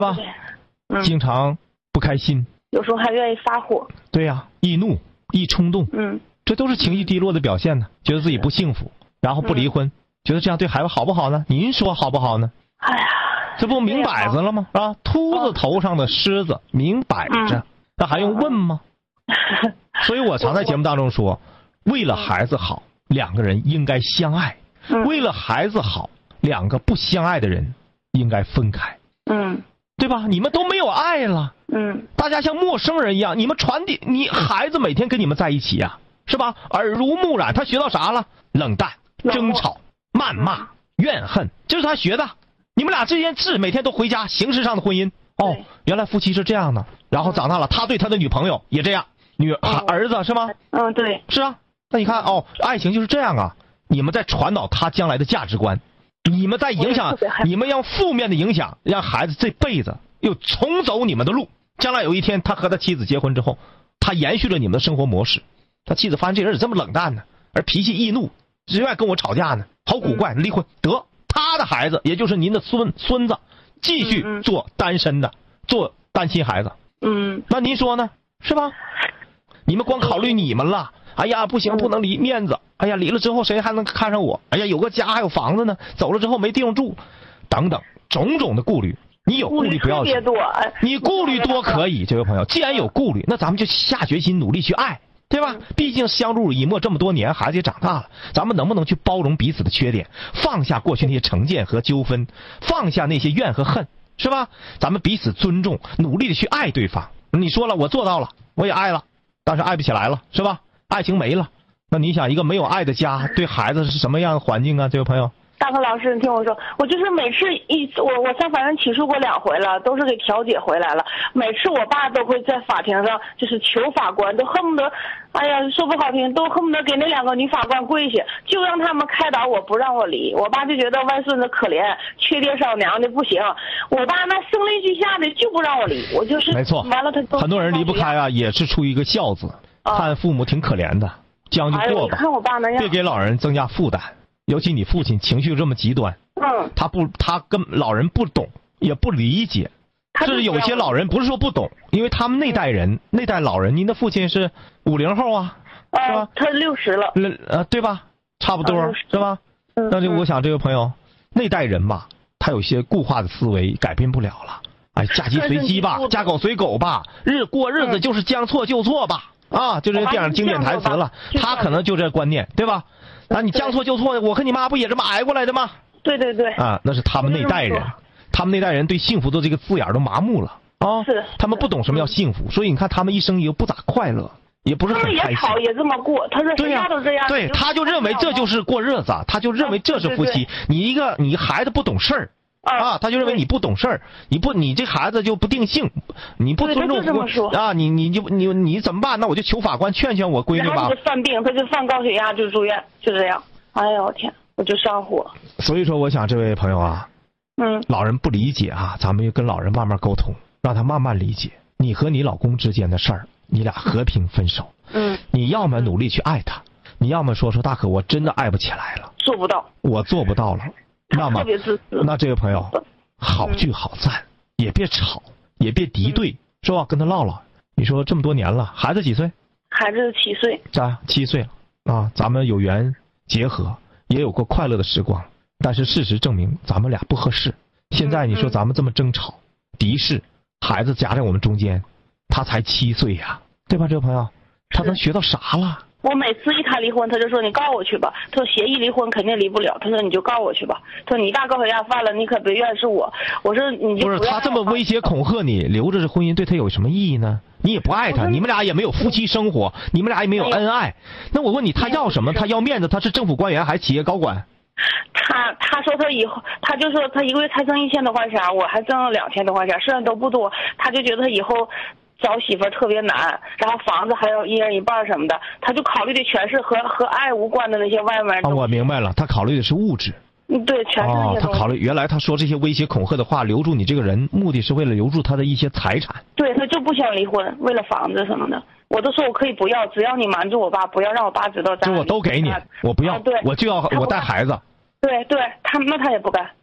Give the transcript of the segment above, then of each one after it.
吧？经常不开心， 有时候还愿意发火。 对呀，易怒、易冲动，这都是情绪低落的表现呢。觉得自己不幸福，然后不离婚，觉得这样对孩子好不好呢？您说好不好呢？ 哎呀， 这不明摆着了吗？啊，秃子头上的虱子，明摆着，那还用问吗？所以我常在节目当中说，为了孩子好，两个人应该相爱；为了孩子好，两个不相爱的人应该分开。对吧？你们都没有爱了，大家像陌生人一样，你们传递，你孩子每天跟你们在一起呀，是吧？耳濡目染，他学到啥了？冷淡、争吵、谩骂、怨恨，这是他学的。你们俩之间是每天都回家，形式上的婚姻。哦，原来夫妻是这样的。然后长大了，他对他的女朋友也这样，儿子是吗？ 对， 是啊。那你看哦，爱情就是这样啊。你们在传导他将来的价值观。你们在影响，你们用负面的影响，让孩子这辈子又重走你们的路。将来有一天，他和他妻子结婚之后，他延续了你们的生活模式。他妻子发现这人怎么这么冷淡呢？而脾气易怒，只愿跟我吵架呢，好古怪，离婚得他的孩子，也就是您的孙子，继续做单身的，做单亲孩子。那您说呢？是吧？你们光考虑你们了。哎呀，不行，不能离，面子。哎呀，离了之后谁还能看上我？哎呀，有个家还有房子呢，走了之后没地方住，等等种种的顾虑。你有顾虑不要紧，你顾虑多可以，这位朋友，既然有顾虑，那咱们就下决心努力去爱，对吧？毕竟相濡以沫这么多年，孩子也长大了，咱们能不能去包容彼此的缺点，放下过去那些成见和纠纷，放下那些怨和恨，是吧？咱们彼此尊重，努力的去爱对方。你说了，我做到了，我也爱了，但是爱不起来了，是吧？爱情没了，那你想一个没有爱的家，对孩子是什么样的环境啊？这位朋友， 大鹏老师，你听我说，我就是每次我上法院起诉过2回了，都是给调解回来了。每次我爸都会在法庭上就是求法官，都恨不得，哎呀，说不好听，都恨不得给那2个女法官跪下，就让他们开导我，不让我离。我爸就觉得外孙子可怜，缺爹少娘的不行。我爸那声泪俱下的就不让我离，我就是没错。 完了他很多人离不开啊，也是出于一个孝子。看父母挺可怜的，将就过吧， 看我爸那样， 别给老人增加负担。尤其你父亲情绪这么极端，他跟老人不懂，也不理解。甚至有些老人不是说不懂，因为他们那代老人，您的父亲是50后啊，是吧？ 他60了， 对吧？差不多是吧？那就我想这位朋友，那代人吧，他有些固化的思维改变不了了。哎，嫁鸡随鸡吧，嫁狗随狗吧，过日子就是将错就错吧。就这电影经典台词了，他可能就这观念，对吧？那你将错就错，我和你妈不也这么挨过来的吗？ 对对对。 那是他们那代人，他们那代人对幸福的这个字眼都麻木了是。 他们不懂什么叫幸福，所以你看他们一生也不咋快乐，也不是很开心。 他们也吵也这么过，他说谁家都这样。 对，他就认为这就是过日子，他就认为这是夫妻。你孩子不懂事儿。他就认为你不懂事儿，你这孩子就不定性，你不尊重你怎么办？那我就求法官劝劝我闺女吧。 他就犯病，他就犯高血压，就住院，就这样。哎呀，我天，我就上火。 所以说，我想这位朋友啊，老人不理解啊，咱们就跟老人慢慢沟通，让他慢慢理解你和你老公之间的事儿，你俩和平分手。你要么努力去爱他，你要么说大可我真的爱不起来了， 做不到， 我做不到了。那么，那这位朋友，好聚好散，也别吵，也别敌对，是吧？跟他唠唠。你说这么多年了，孩子几岁？ 孩子7岁。 7岁了咱们有缘结合，也有过快乐的时光，但是事实证明咱们俩不合适。现在你说咱们这么争吵、敌视，孩子夹在我们中间，他才7岁呀，对吧？这位朋友，他能学到啥了？ 我每次一谈离婚，他就说你告我去吧。他说协议离婚肯定离不了。他说你就告我去吧。他说你大高血压犯了，你可别怨是我。我说你就不是他这么威胁恐吓你，留着这婚姻对他有什么意义呢？你也不爱他，你们俩也没有夫妻生活，你们俩也没有恩爱。那我问你，他要什么？他要面子？他是政府官员还是企业高管？ 他说他以后，他就说他1个月才挣1000多块钱，我还挣2000多块钱，虽然都不多，他就觉得他以后找媳妇特别难，然后房子还要1人1半什么的，他就考虑的全是和爱无关的那些外面。 我明白了，他考虑的是物质。 对，全是那些东西。 他考虑原来他说这些威胁恐吓的话，留住你这个人，目的是为了留住他的一些财产。 对，他就不想离婚，为了房子什么的。我都说我可以不要，只要你瞒住我爸，不要让我爸知道。 这我都给你，我不要，我就要我带孩子。 对，他也不干。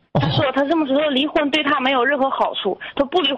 他说他这么说，离婚对他没有任何好处，他不离婚。